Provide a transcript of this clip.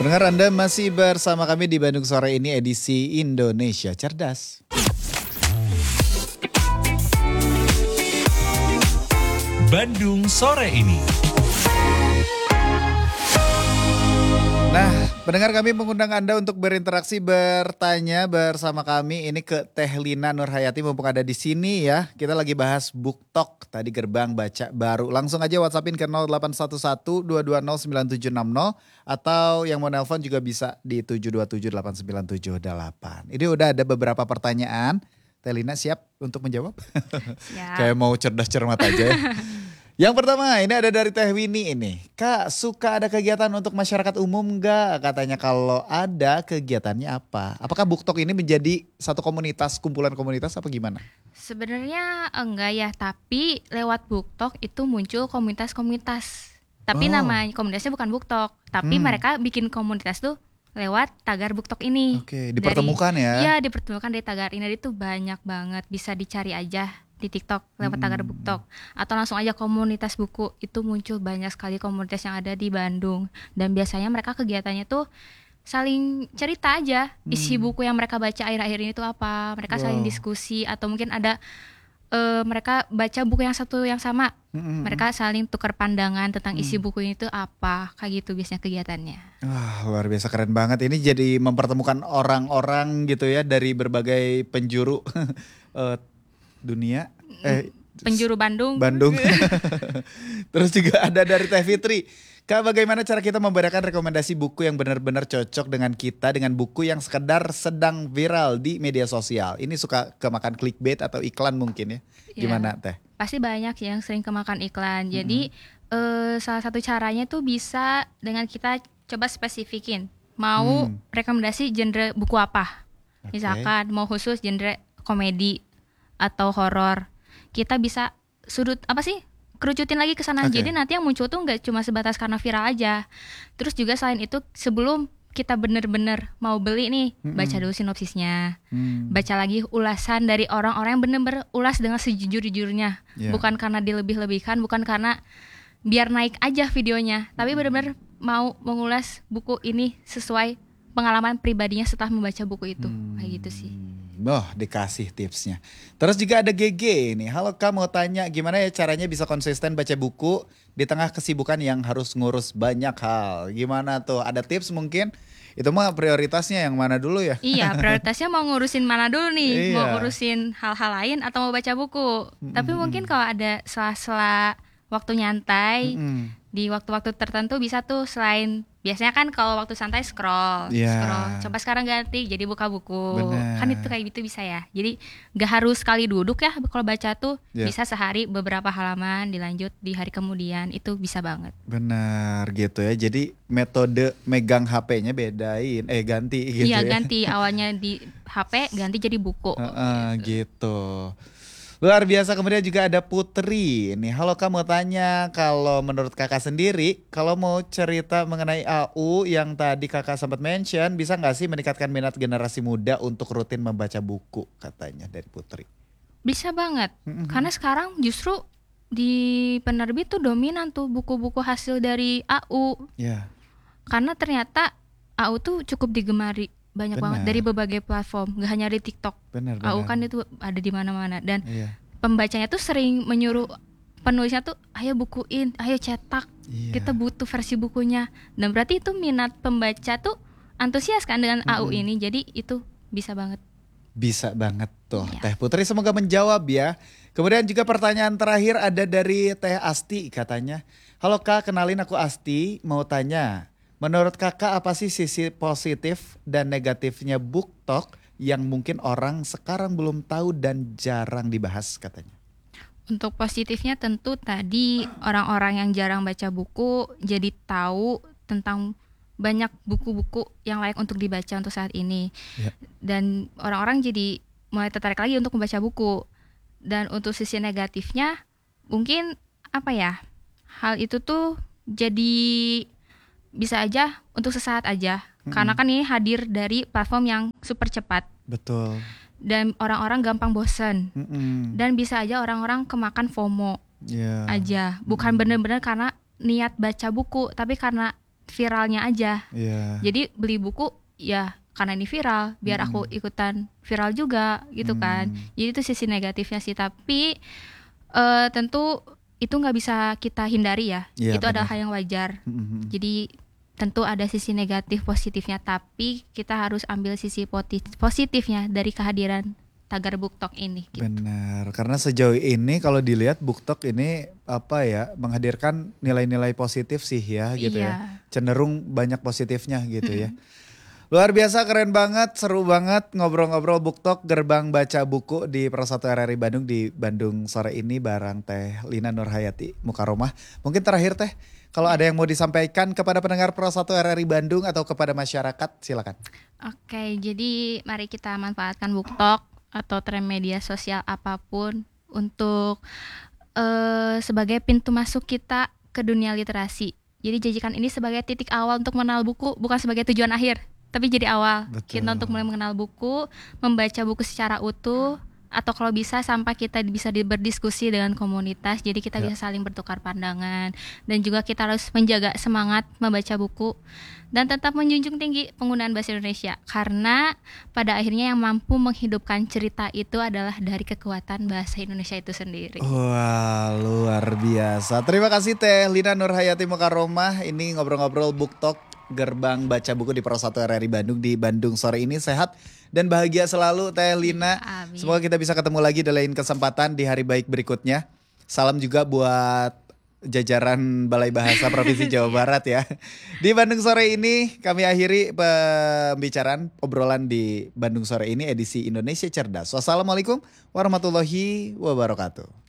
Pendengar, Anda masih bersama kami di Bandung Sore ini edisi Indonesia Cerdas. Bandung Sore ini. Nah, pendengar, kami mengundang Anda untuk berinteraksi, bertanya bersama kami ini ke Teh Lina Nurhayati mumpung ada di sini ya. Kita lagi bahas BookTok tadi, gerbang baca baru. Langsung aja WhatsAppin ke 0811-220-9760 atau yang mau nelpon juga bisa di 727-8978. Ini udah ada beberapa pertanyaan. Teh Lina siap untuk menjawab? Siap. Kayak mau cerdas cermat aja ya. Yang pertama ini ada dari Teh Winnie ini. Kak, suka ada kegiatan untuk masyarakat umum enggak? Katanya kalau ada, kegiatannya apa? Apakah BookTok ini menjadi satu komunitas, kumpulan komunitas apa gimana? Sebenarnya enggak ya, tapi lewat BookTok itu muncul komunitas-komunitas. Tapi Oh. nama komunitasnya bukan BookTok, tapi mereka bikin komunitas tuh lewat tagar BookTok ini. Oke, dipertemukan ya? Iya, dipertemukan dari tagar ini itu banyak banget, bisa dicari aja di TikTok lewat tagar BookTok atau langsung aja komunitas buku. Itu muncul banyak sekali komunitas yang ada di Bandung dan biasanya mereka kegiatannya tuh saling cerita aja isi buku yang mereka baca akhir-akhir ini tuh apa. Mereka saling diskusi atau mungkin ada mereka baca buku yang satu yang sama. Mereka saling tukar pandangan tentang isi buku ini tuh apa. Kayak gitu biasanya kegiatannya. Wah, luar biasa, keren banget. Ini jadi mempertemukan orang-orang gitu ya dari berbagai penjuru dunia. Penjuru Bandung. Terus juga ada dari Teh Fitri. Kak, bagaimana cara kita membedakan rekomendasi buku yang benar-benar cocok dengan kita dengan buku yang sekedar sedang viral di media sosial? Ini suka kemakan clickbait atau iklan mungkin ya? Gimana Teh? Pasti banyak yang sering kemakan iklan. Jadi salah satu caranya tuh bisa dengan kita coba spesifikin. Mau rekomendasi genre buku apa? Misalkan mau khusus genre komedi atau horor, kita bisa kerucutin lagi ke sana. Jadi nanti yang muncul tuh nggak cuma sebatas karena viral aja. Terus juga selain itu, sebelum kita bener-bener mau beli nih, baca dulu sinopsisnya, baca lagi ulasan dari orang-orang yang bener-bener ulas dengan sejujur-jujurnya, bukan karena dilebih-lebihkan, bukan karena biar naik aja videonya, tapi bener-bener mau mengulas buku ini sesuai pengalaman pribadinya setelah membaca buku itu. Kayak gitu sih. Dikasih tipsnya. Terus juga ada GG ini. Halo Kak, mau tanya gimana ya caranya bisa konsisten baca buku di tengah kesibukan yang harus ngurus banyak hal. Gimana tuh? Ada tips mungkin? Itu mah prioritasnya yang mana dulu ya? Iya, prioritasnya mau ngurusin mana dulu nih? Iya. Mau ngurusin hal-hal lain atau mau baca buku? Tapi mungkin kalau ada sela-sela waktu nyantai, di waktu-waktu tertentu bisa tuh, selain biasanya kan kalau waktu santai scroll, coba sekarang ganti jadi buka buku. Bener. Kan itu kayak gitu bisa ya. Jadi gak harus sekali duduk ya kalau baca tuh, bisa sehari beberapa halaman dilanjut di hari kemudian, itu bisa banget. Benar gitu ya. Jadi metode megang HP-nya bedain, ganti gitu Iya, ya. ganti awalnya di HP, ganti jadi buku. Gitu. Luar biasa. Kemudian juga ada Putri. Nih, halo Kak, mau tanya kalau menurut Kakak sendiri, kalau mau cerita mengenai AU yang tadi Kakak sempat mention, bisa nggak sih meningkatkan minat generasi muda untuk rutin membaca buku, katanya dari Putri. Bisa banget, karena sekarang justru di penerbit tuh dominan tuh buku-buku hasil dari AU. Ya. Karena ternyata AU tuh cukup digemari banyak banget dari berbagai platform, gak hanya di TikTok. Benar. AU kan itu ada di mana-mana dan pembacanya tuh sering menyuruh penulisnya tuh, ayo bukuin, ayo cetak. Kita butuh versi bukunya. Dan berarti itu minat pembaca tuh antusias kan dengan AU ini. Jadi itu bisa banget. Bisa banget tuh. Teh Putri semoga menjawab ya. Kemudian juga pertanyaan terakhir ada dari Teh Asti katanya. Halo Kak, kenalin aku Asti, mau tanya. Menurut Kakak apa sih sisi positif dan negatifnya BookTok yang mungkin orang sekarang belum tahu dan jarang dibahas katanya? Untuk positifnya tentu tadi orang-orang yang jarang baca buku jadi tahu tentang banyak buku-buku yang layak untuk dibaca untuk saat ini. Dan orang-orang jadi mulai tertarik lagi untuk membaca buku. Dan untuk sisi negatifnya mungkin hal itu tuh jadi bisa aja untuk sesaat aja. Karena kan ini hadir dari platform yang super cepat. Betul. Dan orang-orang gampang bosen. Dan bisa aja orang-orang kemakan FOMO aja. Bukan benar-benar karena niat baca buku, tapi karena viralnya aja. Iya. Jadi beli buku ya karena ini viral, biar aku ikutan viral juga gitu kan. Jadi itu sisi negatifnya sih, tapi tentu itu nggak bisa kita hindari ya. Iya, Itu adalah benar. hal yang wajar. Jadi tentu ada sisi negatif positifnya, tapi kita harus ambil sisi positifnya dari kehadiran Tagar BookTok ini gitu. Benar, karena sejauh ini kalau dilihat BookTok ini apa ya, menghadirkan nilai-nilai positif sih ya gitu ya. Iya. Cenderung banyak positifnya gitu ya. Luar biasa, keren banget, seru banget ngobrol-ngobrol BookTok Gerbang Baca Buku di Pro 1 RRI Bandung di Bandung sore ini bareng Teh Lina Nurhayati Mukaromah. Mungkin terakhir Teh, kalau ada yang mau disampaikan kepada pendengar Pro 1 RRI Bandung atau kepada masyarakat, silakan. Oke, jadi mari kita manfaatkan BookTok atau tren media sosial apapun untuk sebagai pintu masuk kita ke dunia literasi. Jadi jadikan ini sebagai titik awal untuk mengenal buku, bukan sebagai tujuan akhir, tapi jadi awal Betul. kita untuk mulai mengenal buku, membaca buku secara utuh, atau kalau bisa sampai kita bisa berdiskusi dengan komunitas, jadi kita bisa saling bertukar pandangan, dan juga kita harus menjaga semangat membaca buku dan tetap menjunjung tinggi penggunaan bahasa Indonesia, karena pada akhirnya yang mampu menghidupkan cerita itu adalah dari kekuatan bahasa Indonesia itu sendiri. Wah, luar biasa. Terima kasih Teh Lina Nurhayati Mukaromah. Ini ngobrol-ngobrol BookTok Gerbang Baca Buku di Pro 1 RRI Bandung di Bandung sore ini. Sehat dan bahagia selalu Teh Lina. Amin. Semoga kita bisa ketemu lagi di lain kesempatan di hari baik berikutnya. Salam juga buat jajaran Balai Bahasa Provinsi Jawa Barat ya. Di Bandung sore ini kami akhiri pembicaraan obrolan di Bandung sore ini edisi Indonesia Cerdas. Wassalamualaikum warahmatullahi wabarakatuh.